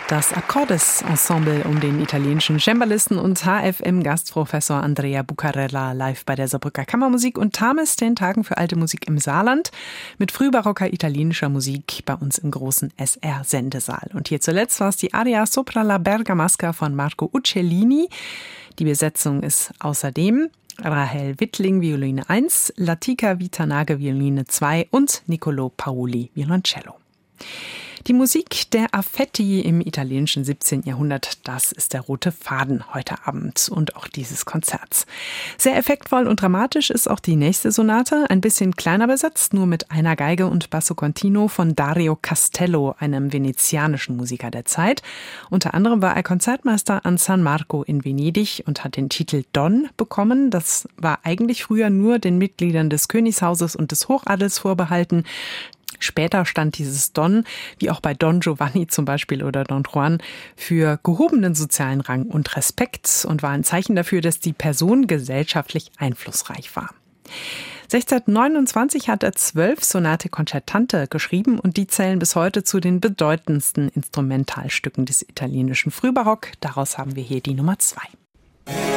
Das Accordes-Ensemble um den italienischen Cembalisten und HFM-Gastprofessor Andrea Bucarella live bei der Saarbrücker Kammermusik und Tames, den Tagen für alte Musik im Saarland, mit frühbarocker italienischer Musik bei uns im großen SR-Sendesaal. Und hier zuletzt war es die Aria Sopra la Bergamasca von Marco Uccellini. Die Besetzung ist außerdem Rahel Wittling, Violine 1, Latika Vitanage, Violine 2 und Niccolo Paoli, Violoncello. Die Musik der Affetti im italienischen 17. Jahrhundert, das ist der rote Faden heute Abend und auch dieses Konzerts. Sehr effektvoll und dramatisch ist auch die nächste Sonate, ein bisschen kleiner besetzt, nur mit einer Geige und Basso Continuo von Dario Castello, einem venezianischen Musiker der Zeit. Unter anderem war er Konzertmeister an San Marco in Venedig und hat den Titel Don bekommen. Das war eigentlich früher nur den Mitgliedern des Königshauses und des Hochadels vorbehalten. Später stand dieses Don, wie auch bei Don Giovanni zum Beispiel oder Don Juan, für gehobenen sozialen Rang und Respekt und war ein Zeichen dafür, dass die Person gesellschaftlich einflussreich war. 1629 hat er 12 Sonate Concertante geschrieben und die zählen bis heute zu den bedeutendsten Instrumentalstücken des italienischen Frühbarock. Daraus haben wir hier die Nummer 2.